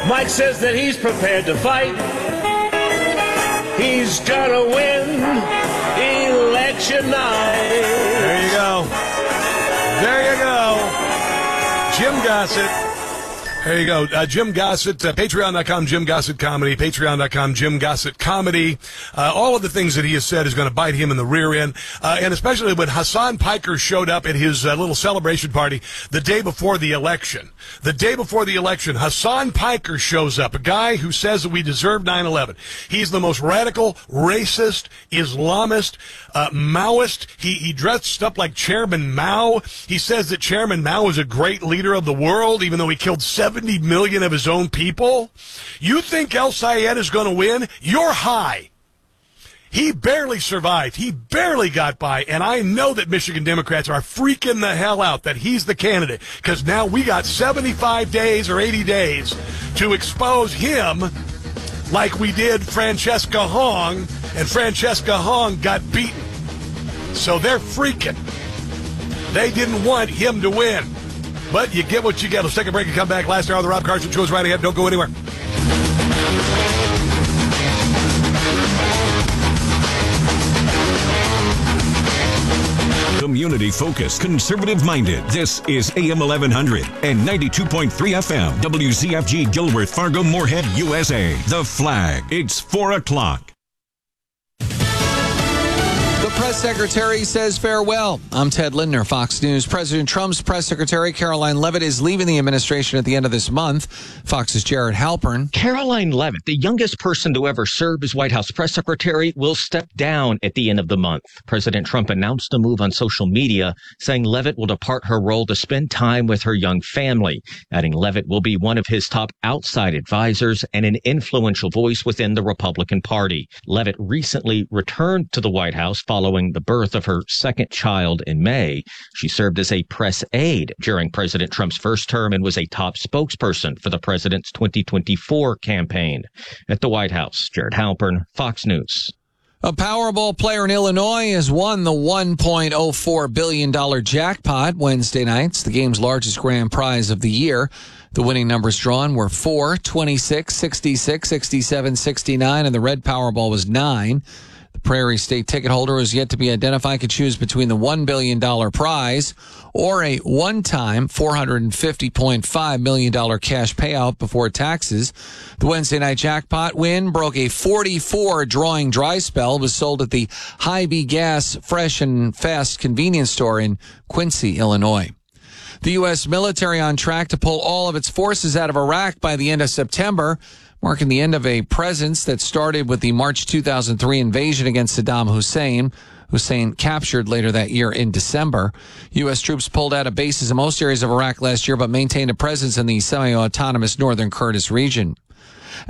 Mike says that he's prepared to fight. He's gonna win election night. There you go. There you go. Jim Gossett. There you go. Jim Gossett, patreon.com, Jim Gossett Comedy, patreon.com, Jim Gossett Comedy. All of the things that he has said is going to bite him in the rear end. And especially when Hassan Piker showed up at his little celebration party the day before the election. The day before the election, Hassan Piker shows up, a guy who says that we deserve 9/11. He's the most radical, racist, Islamist, Maoist. He dressed up like Chairman Mao. He says that Chairman Mao is a great leader of the world, even though he killed 70 million of his own people. You think El Sayed is going to win? You're high. He barely survived. He barely got by. And I know that Michigan Democrats are freaking the hell out that he's the candidate, because now we got 75 days or 80 days to expose him like we did Francesca Hong, and Francesca Hong got beaten. So they're freaking. They didn't want him to win. But you get what you get. Let's take a break and come back. Last hour of the Rob Carson Show is right ahead. Don't go anywhere. Community-focused, conservative-minded. This is AM 1100 and 92.3 FM. WZFG Gilbert, Fargo, Moorhead, USA. The Flag. It's 4 o'clock. The press secretary says farewell. I'm Ted Lindner, Fox News. President Trump's press secretary, Caroline Leavitt, is leaving the administration at the end of this month. Fox's Jared Halpern. Caroline Leavitt, the youngest person to ever serve as White House press secretary, will step down at the end of the month. President Trump announced the move on social media, saying Leavitt will depart her role to spend time with her young family, adding Leavitt will be one of his top outside advisors and an influential voice within the Republican Party. Leavitt recently returned to the White House following the birth of her second child in May. She served as a press aide during President Trump's first term and was a top spokesperson for the president's 2024 campaign. At the White House, Jared Halpern, Fox News. A Powerball player in Illinois has won the $1.04 billion jackpot Wednesday nights, the game's largest grand prize of the year. The winning numbers drawn were 4, 26, 66, 67, 69, and the red Powerball was 9. The Prairie State ticket holder who is yet to be identified could choose between the $1 billion prize or a one-time $450.5 million cash payout before taxes. The Wednesday night jackpot win broke a 44 drawing dry spell. It was sold at the Hy-Vee Gas Fresh and Fast convenience store in Quincy, Illinois. The U.S. military on track to pull all of its forces out of Iraq by the end of September, marking the end of a presence that started with the March 2003 invasion against Saddam Hussein. Hussein captured later that year in December. U.S. troops pulled out of bases in most areas of Iraq last year, but maintained a presence in the semi-autonomous northern Kurdish region.